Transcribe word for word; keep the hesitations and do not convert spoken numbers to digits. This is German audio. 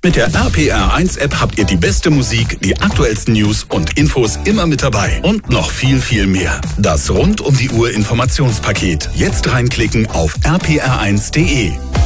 Mit der R P R eins App habt ihr die beste Musik, die aktuellsten News und Infos immer mit dabei. Und noch viel, viel mehr. Das rund um die Uhr Informationspaket. Jetzt reinklicken auf r p r eins punkt d e.